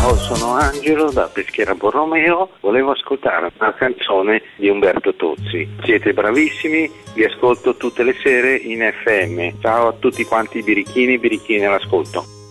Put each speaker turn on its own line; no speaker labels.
Ciao, sono Angelo da Peschiera Borromeo. Volevo ascoltare una canzone di Umberto Tozzi. Siete bravissimi, vi ascolto tutte le sere in FM. Ciao a tutti quanti birichini all'ascolto.